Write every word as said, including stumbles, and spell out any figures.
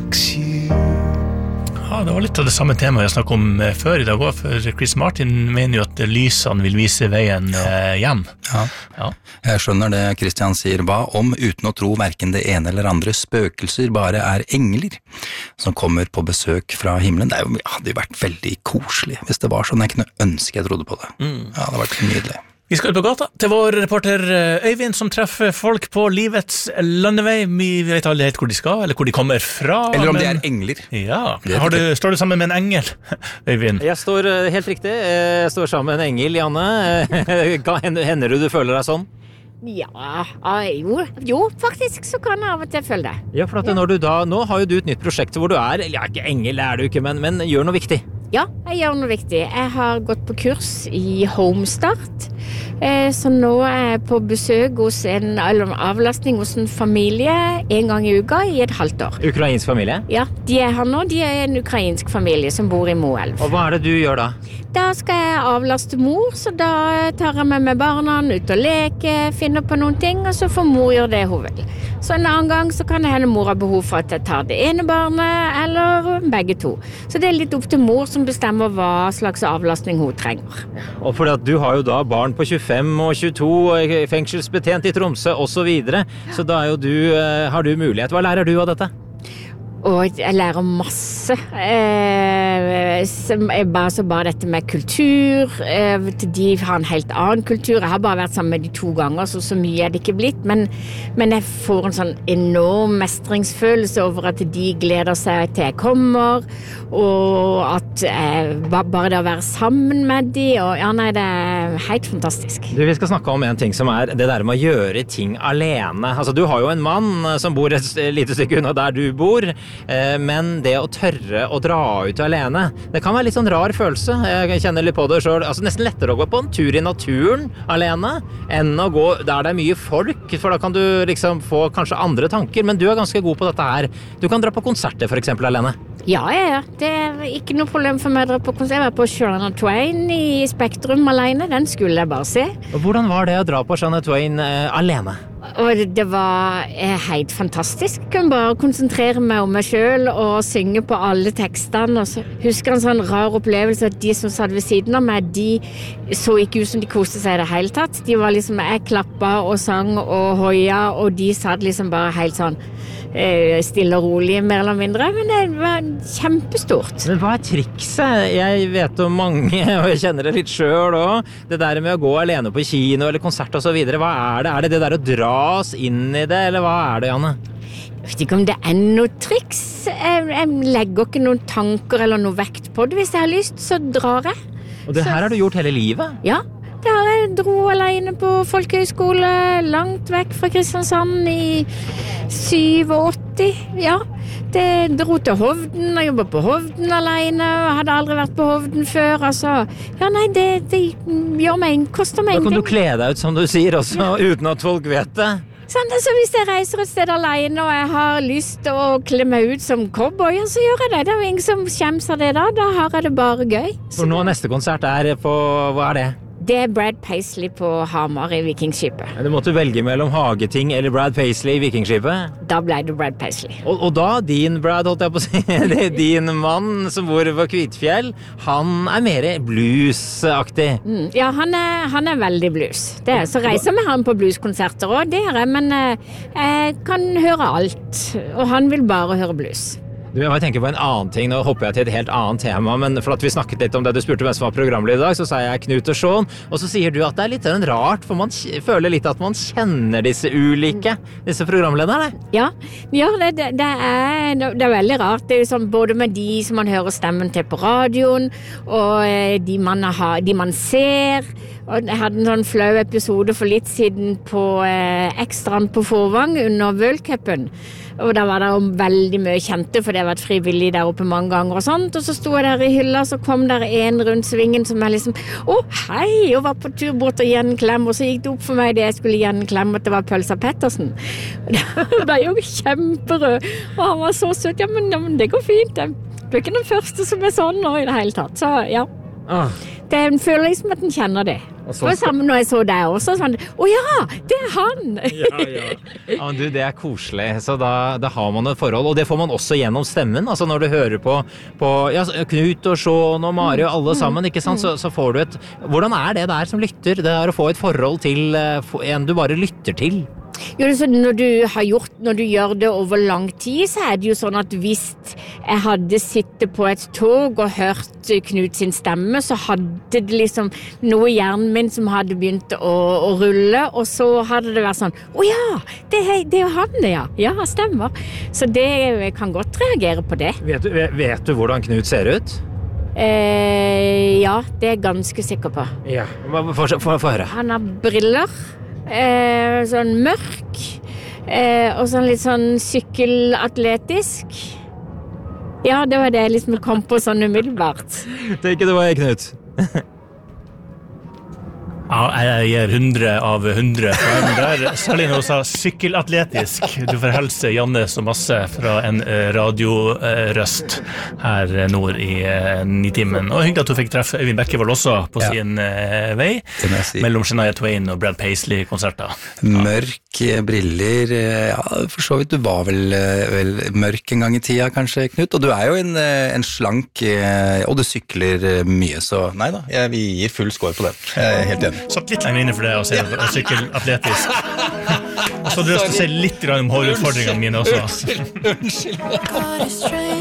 takes you. Ja, det var litt av det samme temaet jeg snakket om før i dag også, for Chris Martin mener jo at lysene vil vise veien eh, hjem. Ja. Ja. Jeg skjønner det Christian sier. Hva om, uten å tro hverken det ene eller andre, spøkelser bare er engler som kommer på besøk fra himmelen? Det er jo, hadde jo vært veldig koselig hvis det var sånn. Jeg kunne ønske jeg trodde på det. Mm. Ja, det hadde vært nydelig. Vi skal ut på gata til vår reporter Øyvind som treffer folk på livets landevei. Vi vet alle helt hvor de skal, eller hvor de kommer fra. Eller om men... de er engler. Ja, Har du, står du sammen med en engel, Øyvind? Jeg står helt riktig, jeg står sammen med en engel, Janne. Hender du du føler deg sånn? Ja, jo, jo, faktisk så kan jeg av og til føle det. Ja, for at når du da, nå har jo du et nytt prosjekt hvor du er, ja, ikke engel er du ikke, men, men gjør noe viktig. Ja, jeg gjør noe viktig. Jeg har gått på kurs i Homestart, eh, så nå er jeg på besøk hos en eller avlastning hos en familie en gang i uka i et halvt år. Ukrainsk familie? Ja, de er her nå. De er en ukrainsk familie som bor i Moelv. Og hva er det du gjør da? Da skal jeg avlaste mor, så da tar jeg med meg barna ut og leke, finner på noen ting, og så får mor gjøre det hun vil. Så en annen gang så kan det hende mor ha behov for at jeg tar det ene barnet, eller begge to. Så det er litt opp til mor som bestemmer hva slags avlastning hun trenger. Og fordi at du har jo da barn på tjuefem og tjueto, fengselsbetjent i Tromsø og så videre, så da er jo du, har du mulighet. Hva lærer du av dette? Og jeg lærer masse. Eh, bare, så bare dette med kultur. Eh, de har en helt annen kultur. Jeg har bare vært sammen med de to ganger, så så mye er det ikke blitt. Men, men jeg får en sånn enorm mestringsfølelse over at de gleder seg til jeg kommer. Og at eh, bare det å være sammen med de. Og ja, nei, det er helt fantastisk. Du, vi skal snakke om en ting som er det der med å gjøre ting alene. Altså, du har jo en mann som bor et lite stykke unna der du bor. Men det å tørre å dra ut alene, det kan være litt sånn rar følelse. Jeg kjenner litt på det selv. Altså nesten lettere å gå på en tur i naturen alene enn å gå der det er mye folk, for da kan du liksom få kanskje andre tanker, men du er ganske god på dette her. Du kan dra på konserter for eksempel alene. Ja, ja, ja. Det er ikke noe problem for meg å dra på konsert. Jeg var på Shania Twain i Spektrum alene. Den skulle jeg bare se. Og hvordan var det å dra på Shania Twain eh, alene? Og det var helt fantastisk. Jeg kunne bare konsentrere meg om meg selv og synge på alle tekstene. Og så husker jeg en sånn rar opplevelse at de som satt ved siden av meg, de så ikke ut som de koste seg i det hele tatt. De var liksom, jeg klappet og sang og hoia, og de satt liksom bare helt sånn stille og rolig, mer eller mindre, men det var kjempestort. Men hva er trikset? Jeg vet om mange, og jeg kjenner det litt selv også. Det der med å gå alene på kino eller konsert og så videre, hva er det? Er det det der å dras inn i det, eller hva er det, Janne? Jeg vet ikke om det er noe triks. Jeg, jeg legger ikke noen tanker eller noe vekt på det. Hvis jeg har lyst, så drar jeg. Og det her har du gjort hele livet? Ja. Det har jeg dro alene på folkehøyskole, langt vekk fra Kristiansand i syttiåtte. Ja, det dro til Hovden, og jobbet på Hovden alene, og hadde aldri vært på Hovden før, altså. Ja, nei, det, det gjør meg, koster meg ingenting. Da kan du kle deg ut, som du sier også, uten at folk vet det. Sånn, så hvis jeg reiser et sted alene, og jeg har lyst til å kle meg ut som cowboy, så gjør jeg det. Det er jo ingen som skjemmer av det da, da har jeg det bare gøy. For nå neste konsert er på, hva er det? Det er Brad Paisley på Hamar i Vikingskipet. Du måtte velge mellom Hageting eller Brad Paisley i Vikingskipet? Da ble det Brad Paisley. Og, og da, din Brad, holdt jeg på å si, din mann som bor på Kvitfjell, han er mer bluesaktig. Mm, ja, han er, han er veldig blues. Det er, så reiser vi han på blueskonserter også, det er jeg, men jeg kan høre alt, og han vil bare høre blues. Du, jeg tenker på en annen ting, nå hopper jeg til et helt annet tema, men for at vi snakket litt om det, du spurte hvem som var programleder i dag, så sa jeg Knut og Sean, og så sier du at det er litt rart, for man føler litt at man kjenner disse ulike, disse programlederne. Ja, ja det, det, det, er, det er veldig rart, det er jo sånn både med de som man hører stemmen til på radioen, og de man, har, de man ser, og jeg hadde en sånn flau episode for litt siden på eh, Ekstraen på Forvang under World Cupen. Og da var det veldig mye kjente, for det har vært frivillig der oppe mange ganger og sånt. Og så sto jeg der i hylla, så kom der en rundt svingen som er liksom, å hei, og var på tur bort og gi en klem. Og så gikk det opp for meg det jeg skulle gi en klem, at det var Pølsa Pettersen. Og det ble jo kjemperød. Og han var så søt, ja men, ja, men det går fint. Du er ikke den første som er sånn nå i det hele tatt. Så ja, Ah. det føler liksom at den kjenner det. Det var samme når jeg så deg også, sånn, å ja, det er han! Ja, ja. Ja, men du, det er koselig, så da, da har man et forhold, og det får man også gjennom stemmen, altså når du hører på, på ja, Knut og Sean og Mari og alle sammen, ikke sant, så, så får du et, hvordan er det der som lytter, det er å få et forhold til en du bare lytter til? Jo, så når du har gjort, når du gjør det over lang tid, så er det jo sånn at hvis jeg hadde sittet på et tog og hørt Knut sin stemme, så hadde det liksom noe i hjernen min som hadde begynt å, å rulle, og så hadde det vært sånn, å ja, det er, det er jo han det, ja. Ja, stemmer. Så det, jeg kan godt reagere på det. Vet du, vet du hvordan Knut ser ut? Eh, ja, det er jeg ganske sikker på. Ja, få høre. Han har briller. Eh, sånn mørk eh, og sånn litt sånn sykkelatletisk. Ja, det var det jeg liksom kom på sånn umiddelbart. Tenk det var jeg, Knut. Ja, jeg gir hundre av hundre poeng der, særlig når hun sa sykkelatletisk. Du får helse Janne så masse fra en radiorøst her nord i Nitimen. Og hyggelig at du fikk treffe Øyvind Bekkevold også på ja. sin uh, vei, si. Mellom Shania Twain og Brad Paisley-konserter. Mørk, briller, ja, for så vidt, du var vel, vel mørk en gang i tida kanskje, Knut, og du er jo en, en slank, og du sykler mye, så nei da, jeg, vi gir full score på det. Jeg er helt enig. Satt litt lenger inne for det å se sykkelatletisk. Og så hadde du lyst til å si litt om hårutfordringene mine også. Unnskyld, unnskyld.